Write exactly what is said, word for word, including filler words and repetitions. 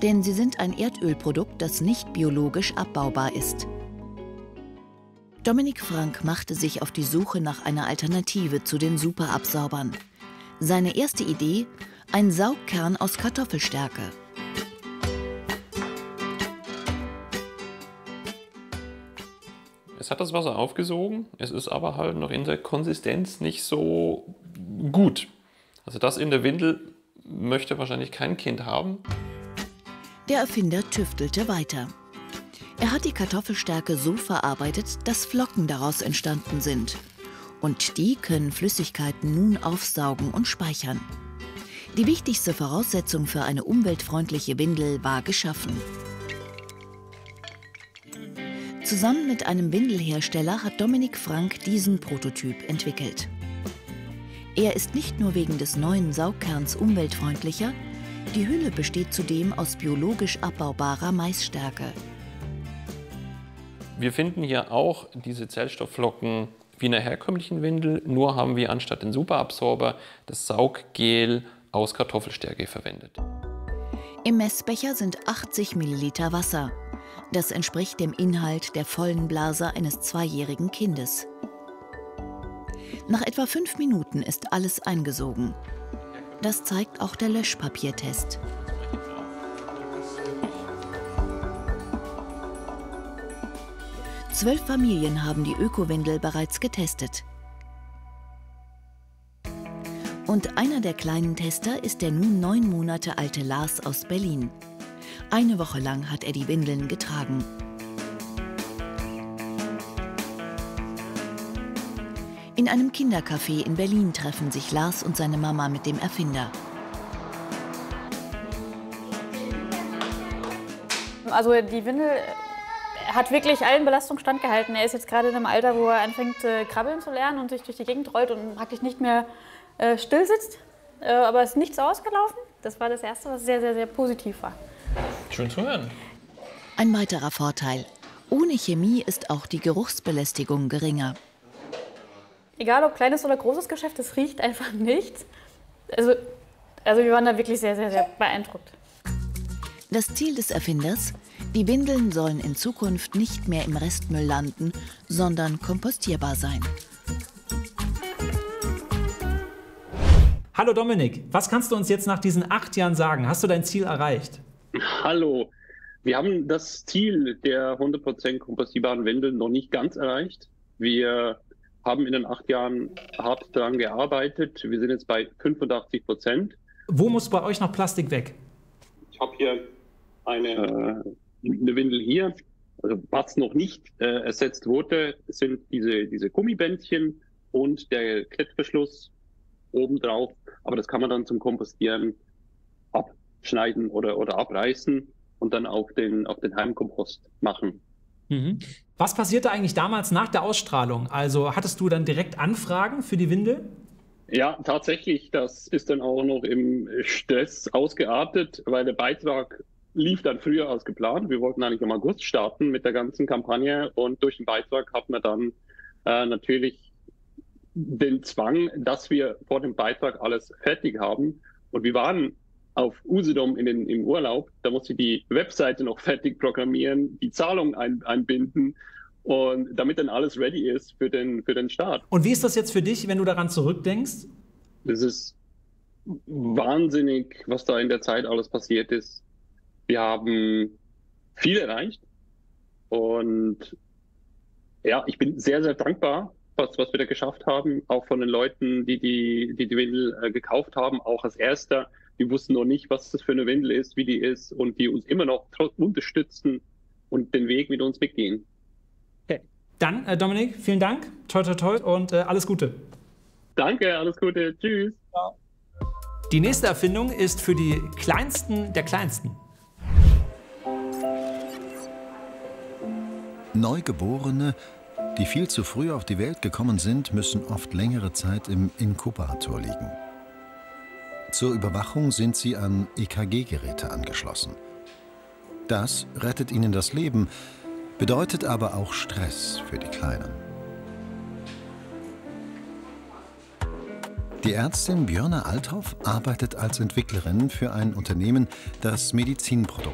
denn sie sind ein Erdölprodukt, das nicht biologisch abbaubar ist. Dominik Frank machte sich auf die Suche nach einer Alternative zu den Superabsorbern. Seine erste Idee: ein Saugkern aus Kartoffelstärke. Es hat das Wasser aufgesogen, es ist aber halt noch in der Konsistenz nicht so gut. Also das in der Windel möchte wahrscheinlich kein Kind haben. Der Erfinder tüftelte weiter. Er hat die Kartoffelstärke so verarbeitet, dass Flocken daraus entstanden sind. Und die können Flüssigkeiten nun aufsaugen und speichern. Die wichtigste Voraussetzung für eine umweltfreundliche Windel war geschaffen. Zusammen mit einem Windelhersteller hat Dominik Frank diesen Prototyp entwickelt. Er ist nicht nur wegen des neuen Saugkerns umweltfreundlicher, die Hülle besteht zudem aus biologisch abbaubarer Maisstärke. Wir finden hier auch diese Zellstoffflocken wie in einer herkömmlichen Windel, nur haben wir anstatt den Superabsorber das Sauggel aus Kartoffelstärke verwendet. Im Messbecher sind achtzig Milliliter Wasser. Das entspricht dem Inhalt der vollen Blase eines zweijährigen Kindes. Nach etwa fünf Minuten ist alles eingesogen. Das zeigt auch der Löschpapiertest. Zwölf Familien haben die Ökowindel bereits getestet. Und einer der kleinen Tester ist der nun neun Monate alte Lars aus Berlin. Eine Woche lang hat er die Windeln getragen. In einem Kindercafé in Berlin treffen sich Lars und seine Mama mit dem Erfinder. Also die Windel hat wirklich allen Belastungen standgehalten. Er ist jetzt gerade in einem Alter, wo er anfängt, äh, krabbeln zu lernen und sich durch die Gegend rollt und praktisch nicht mehr äh, still sitzt. Äh, aber es ist nichts ausgelaufen. Das war das Erste, was sehr, sehr, sehr positiv war. Schön zu hören. Ein weiterer Vorteil: ohne Chemie ist auch die Geruchsbelästigung geringer. Egal ob kleines oder großes Geschäft, es riecht einfach nichts. Also, also wir waren da wirklich sehr, sehr, sehr beeindruckt. Das Ziel des Erfinders: die Windeln sollen in Zukunft nicht mehr im Restmüll landen, sondern kompostierbar sein. Hallo Dominik, was kannst du uns jetzt nach diesen acht Jahren sagen? Hast du dein Ziel erreicht? Hallo, wir haben das Ziel der hundert Prozent kompostierbaren Windeln noch nicht ganz erreicht. Wir haben in den acht Jahren hart daran gearbeitet. Wir sind jetzt bei fünfundachtzig Prozent. Wo muss bei euch noch Plastik weg? Ich habe hier eine, äh, eine Windel hier. Also was noch nicht äh, ersetzt wurde, sind diese, diese Gummibändchen und der Klettverschluss obendrauf. Aber das kann man dann zum Kompostieren abschneiden oder, oder abreißen und dann auf den, auf den Heimkompost machen. Mhm. Was passierte eigentlich damals nach der Ausstrahlung? Also hattest du dann direkt Anfragen für die Windel? Ja, tatsächlich. Das ist dann auch noch im Stress ausgeartet, weil der Beitrag lief dann früher als geplant. Wir wollten eigentlich im August starten mit der ganzen Kampagne und durch den Beitrag hatten wir dann äh, natürlich den Zwang, dass wir vor dem Beitrag alles fertig haben. Und wir waren auf Usedom in den, im Urlaub, da musste ich die Webseite noch fertig programmieren, die Zahlung ein, einbinden und damit dann alles ready ist für den, für den Start. Und wie ist das jetzt für dich, wenn du daran zurückdenkst? Das ist wahnsinnig, was da in der Zeit alles passiert ist. Wir haben viel erreicht und ja, ich bin sehr, sehr dankbar, was, was wir da geschafft haben, auch von den Leuten, die die, die, die Windel äh, gekauft haben, auch als Erster. Die wussten noch nicht, was das für eine Windel ist, wie die ist und die uns immer noch unterstützen und den Weg mit uns mitgehen. Okay. Dann, äh, Dominik, vielen Dank, toi toi toi und äh, alles Gute. Danke, alles Gute, tschüss. Ciao. Die nächste Erfindung ist für die Kleinsten der Kleinsten. Neugeborene, die viel zu früh auf die Welt gekommen sind, müssen oft längere Zeit im Inkubator liegen. Zur Überwachung sind sie an E K G-Geräte angeschlossen. Das rettet ihnen das Leben, bedeutet aber auch Stress für die Kleinen. Die Ärztin Björna Althoff arbeitet als Entwicklerin für ein Unternehmen, das Medizinprodukte